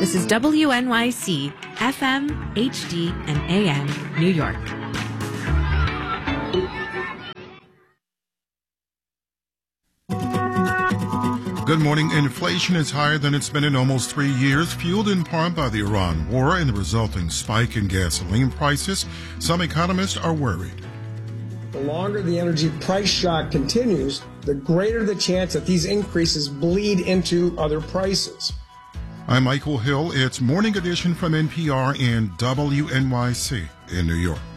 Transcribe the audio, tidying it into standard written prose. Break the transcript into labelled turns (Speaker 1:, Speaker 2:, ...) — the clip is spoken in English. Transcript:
Speaker 1: This is WNYC, FM, HD, and AM, New York.
Speaker 2: Good morning. Inflation is higher than it's been in almost 3 years, fueled in part by the Iran war and the resulting spike in gasoline prices. Some economists are worried.
Speaker 3: The longer the energy price shock continues, the greater the chance that these increases bleed into other prices.
Speaker 2: I'm Michael Hill. It's Morning Edition from NPR and WNYC in New York.